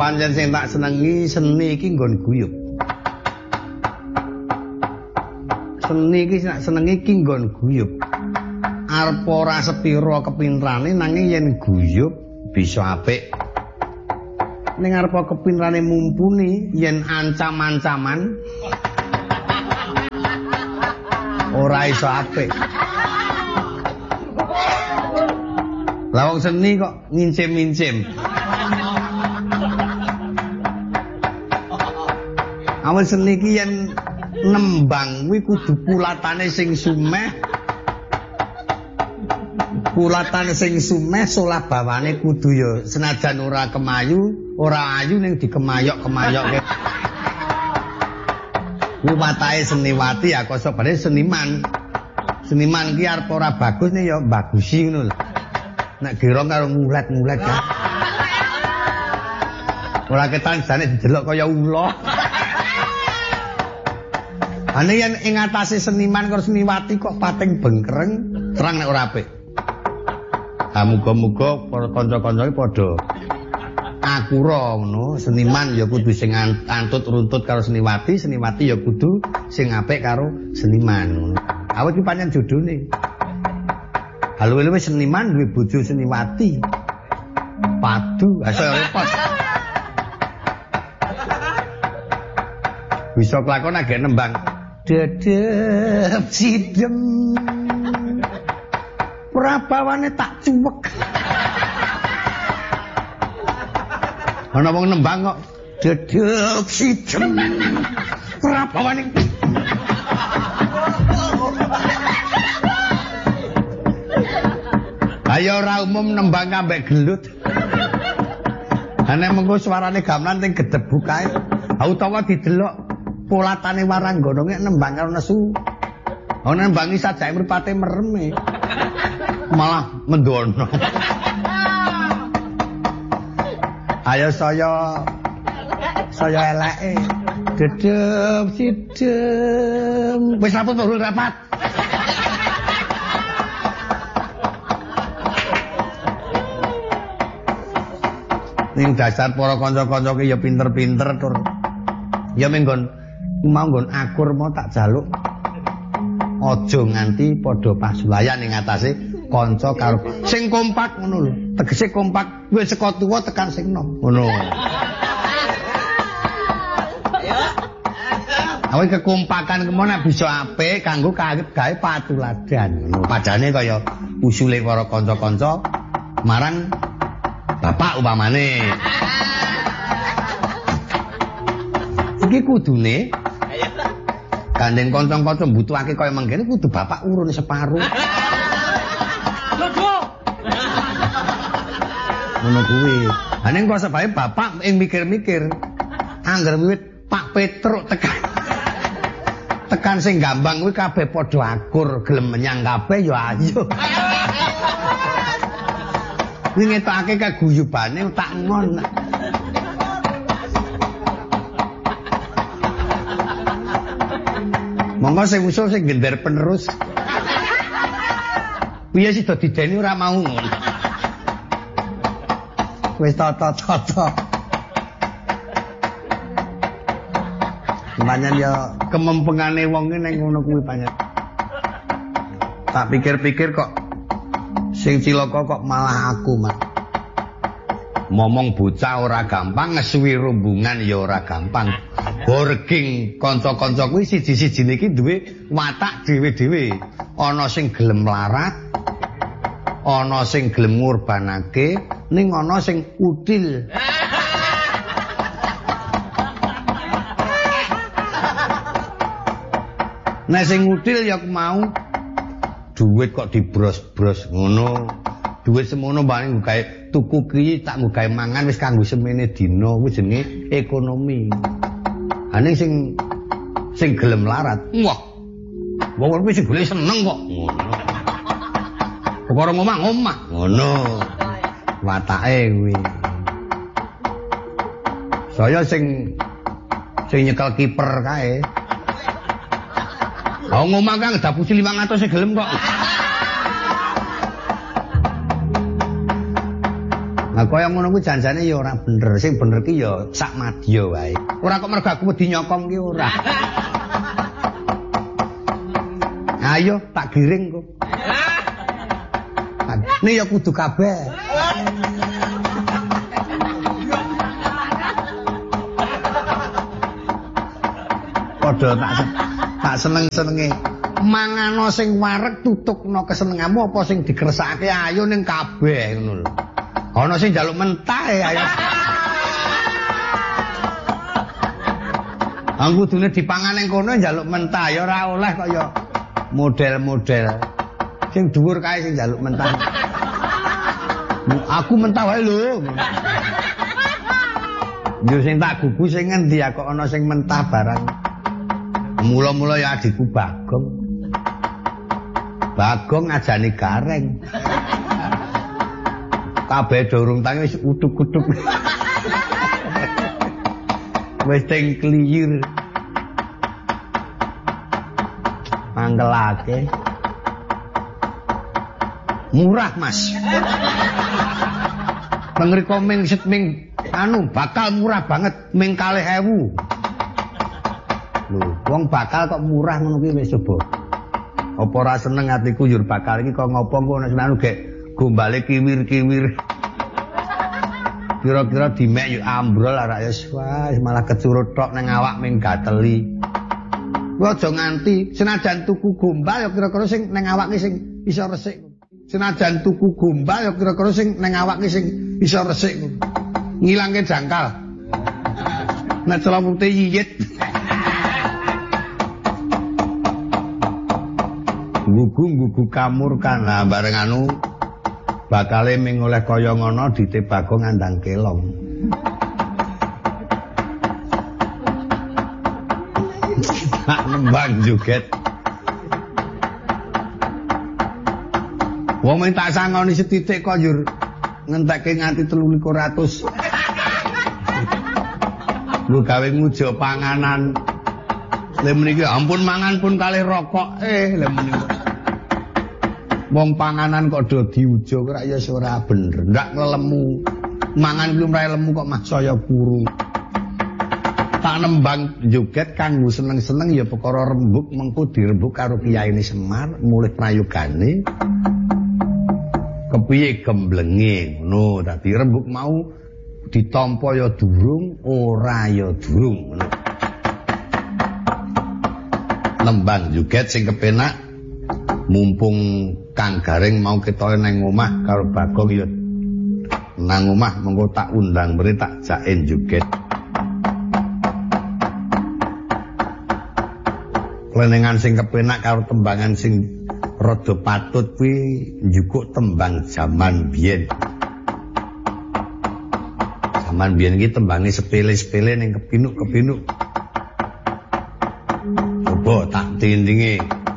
Pancen sing tak senengi seni iki nggon guyub. Seni iki tak senengi iki nggon guyub. Arep ora sepira kepintrane nanging yen guyub bisa apik. Ning arep kepintrane mumpuni yen ancam-ancaman ora iso apik. Lah wong seni kok ngincim-ngincim. Awal seni iki yen nembang kuwi kudu pulatane sing sumeh. Pulatane sing sumeh solah bawane kudu ya senajan ora kemayu, ora ayu ning dikemayok-kemayokke. Kuwi watahe seniwati ya kok sebane seniman. Seniman ki arep ora bagus nih ya bagusi ngono lho. Nek girong karo ngulet-ngulet kan. Ora ketan jane didelok kaya ula. Ane yen ing atase seniman karo seniwati kok pating bengkreng, terang nek ora apik. Ah muga-muga para kanca-kanca iki padha akura ngono, seniman ya kudu sing antut runtut karo seniwati, seniwati ya kudu sing apik karo seniman ngono. Awit iki pancen jodone. Haluwe-luwe seniman duwe bojo seniwati. Padu, asal repot. Bisa kelakon agek nembang. Dedep sidem. Prabawane tak cuwek. Ana wong nembang kok dedep sidem. Prabawane ayo ora umum nembang ambek gelut. Ane mengko suarane gamelan ting gedebuk kae. Utawa didelok polatane waranggana nek nembang karo nesu. Ana nembangi sajake mripate merem malah mendono. Ayo saya eleke dedep sidem. Wis rapat turun rapat. Ning dasar para kanca-kanca ki ya pinter-pinter tur. Ya menggon mau nggon akur mau tak jaluk. Aja nganti padha pasulayan ning atase kanca karo sing kompak ngono lho. Tegese kompak wis saka tuwa tekan sing nom. Ngono. Awake kekompakan kemana bisa apik kanggo gawe patuladan. Ngono. Padane kaya usule para kanca-kanca marang bapak umpamane. Iki kudune gandeng kanca-kanca mbutuhake kaya mengkene kudu bapak urun separuh. Ngono kuwi. Ha ning kok sebae bapak ing mikir-mikir. Angger wiwit Pak Petruk tekan sing gambang kuwi kabeh padha akur, gelem menyang kabeh ya ayo. Kuwi ngetokake kaguyubane tak ngon. Monggo sing usul sing gender penerus. Piye sih do dideni ora mau ngono. Wis tata-tata. Panjen ya kemempengane wong ki ning ngono kuwi panjen. Tak pikir-pikir kok sing cilaka kok malah aku, Mas. Momong bocah ora gampang, ngesuwi rumbungan ya ora gampang. Borging kanca-kanca kuwi siji-sijine iki duwe watak dhewe-dhewe. Ana sing gelem larat, ana sing gelem ngurbanake, ning ana sing util. Nek sing util ya mau duit kok dibros-bros ngono. Duit semono paling gawe tuku ki tak nggo gawe mangan wis kanggo semene dina kuwi jenenge ekonomi. Ane sing gelem larat. Wah. Wong kuwi sing golek seneng kok. Ngono. Perkara ngomah-ngomah. Ngono. Watake kuwi. Saya sing nyekel kiper kae. Oh ngomong kan dapusi 500 sing gelem kok. Nah, kaya ngono kuwi janjane ya ora bener. Sing bener ki ya sak madya wae. Ora kok mergo aku wedi nyokong ki ora. Ayo tak giring kok. Nih ya kudu kabeh. Padha tak seneng-senenge. Mangano sing wareg tutukno kesenenganmu apa sing dikersakake ayo ning kabeh ngono lho. Ana sing njaluk mentah ayo. Aku kudune dipangan ning kono njaluk mentah ya ora oleh kok ya model-model. Sing dhuwur kae sing njaluk mentah. Aku mentah wae lho. Yo sing tak gugu sing ngendi kok ana sing mentah barang. Mula-mula ya adikku Bagong. Bagong ngajani gareng. Kabeh durung tangi wis utuk-utuk. Wis teng kliyir. Mangkelake. Murah, Mas. Pengriko ming anu bakal murah banget ming 4000. Lho, wong bakal kok murah ngono kuwi wis coba. Apa ora seneng atiku yur bakal iki kok ngopo kok nek anu gek gombale kiwir-kiwir. Kira-kira dimek yo ambrol arek ya wah malah kecurut tok nang awak ming gateli. Kuwi aja nganti senajan tuku gombal ya kira-kira sing nang awake sing iso resik. Senajan tuku gombal ya kira-kira sing nang awake sing iso resik. Ngilangke jangkal. Nek celapute yiyit. Gugu kamur kan nah bareng anu bakale ming oleh kaya ngono ditebako ngandang kelong. Nak nembang joget. Wong ming tak sangoni setitik kok yur ngentekke nganti 3.400. Lu gawe ngujo panganan. Lha meniki ampun mangan pun kalih rokok. Lha meniki. Wong panganan kok do diujo kok ya ora bener. Ndak ngelemu. Mangan kuwi mrae lemu kok mah saya puru. Tak nembang joget kanggo seneng-seneng ya perkara rembug mengko dirembug karo kiyaine Semar mulih prayogane. Kepiye gemblenge ngono dadi rembug mau ditampa ya durung ora ya durung ngono. Nembang joget sing kepenak mumpung Kang Garing mau ketoke nang omah karo Bagong ya nang omah mengko tak undang mrene tak jaken joget. Lenengan sing kepenak karo tembangan sing rada patut kuwi njukuk tembang jaman biyen. Jaman biyen iki tembange sepele-sepele ning kepinuk-kepinuk. Coba tak tindinge.